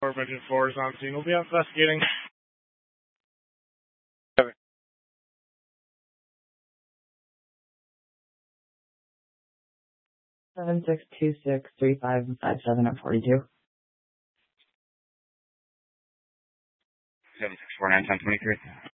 Engine 4 is on scene. We'll be investigating. 76263557 at 42. 76491023.